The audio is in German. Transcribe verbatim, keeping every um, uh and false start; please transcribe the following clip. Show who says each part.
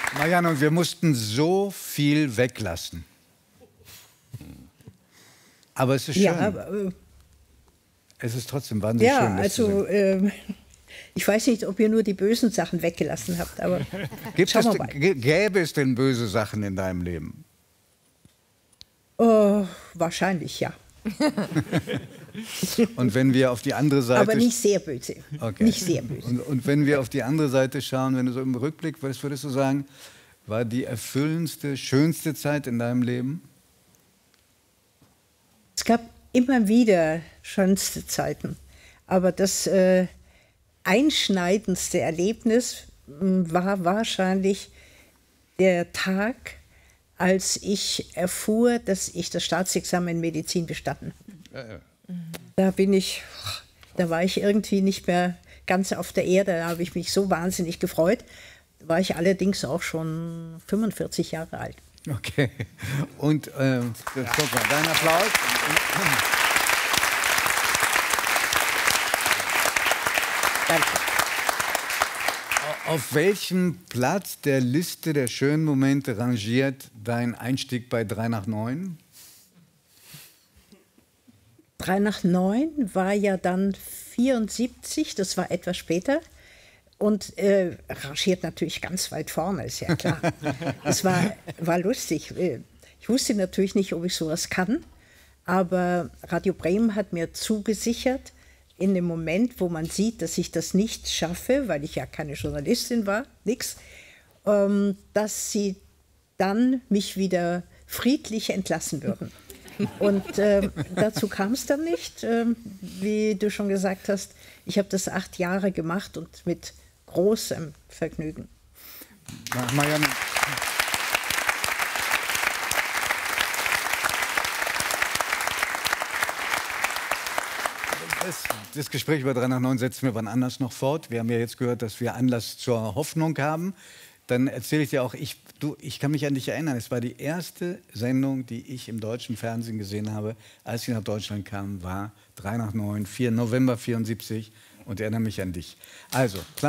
Speaker 1: Marianne, und wir mussten so viel weglassen. Aber es ist schön.
Speaker 2: Ja, aber, äh,
Speaker 1: es ist trotzdem wahnsinnig
Speaker 2: ja,
Speaker 1: schön. Das
Speaker 2: also äh, ich weiß nicht, ob ihr nur die bösen Sachen weggelassen habt, aber
Speaker 1: Gibt
Speaker 2: schauen
Speaker 1: es,
Speaker 2: wir mal.
Speaker 1: gäbe es denn böse Sachen in deinem Leben?
Speaker 2: Oh, wahrscheinlich ja.
Speaker 1: Und wenn wir auf die andere Seite...
Speaker 2: Aber nicht sehr böse.
Speaker 1: Okay.
Speaker 2: Nicht sehr böse.
Speaker 1: Und, und wenn wir auf die andere Seite schauen, wenn du so im Rückblick, was würdest du sagen, war die erfüllendste, schönste Zeit in deinem Leben?
Speaker 2: Es gab immer wieder schönste Zeiten. Aber das äh, einschneidendste Erlebnis mh, war wahrscheinlich der Tag, als ich erfuhr, dass ich das Staatsexamen in Medizin bestanden habe.
Speaker 1: Ja, ja.
Speaker 2: Da bin ich, da war ich irgendwie nicht mehr ganz auf der Erde, da habe ich mich so wahnsinnig gefreut. Da war ich allerdings auch schon fünfundvierzig Jahre alt.
Speaker 1: Okay. Und äh, guck mal, dein Applaus.
Speaker 2: Danke.
Speaker 1: Auf welchem Platz der Liste der schönen Momente rangiert dein Einstieg bei drei nach neun?
Speaker 2: drei nach neun war ja dann vierundsiebzig, das war etwas später. Und äh, rangiert natürlich ganz weit vorne, ist ja klar. Es war, war lustig. Ich wusste natürlich nicht, ob ich sowas kann, aber Radio Bremen hat mir zugesichert, in dem Moment, wo man sieht, dass ich das nicht schaffe, weil ich ja keine Journalistin war, nix, ähm, dass sie dann mich wieder friedlich entlassen würden. Und äh, dazu kam es dann nicht, äh, wie du schon gesagt hast. Ich habe das acht Jahre gemacht und mit großem Vergnügen.
Speaker 1: Marianne. Das, das Gespräch über drei nach neun setzen wir wann anders noch fort. Wir haben ja jetzt gehört, dass wir Anlass zur Hoffnung haben. Dann erzähle ich dir auch, ich, du, ich kann mich an dich erinnern, es war die erste Sendung, die ich im deutschen Fernsehen gesehen habe, als ich nach Deutschland kam, war drei nach neun, vier November vierundsiebzig und ich erinnere mich an dich. Also,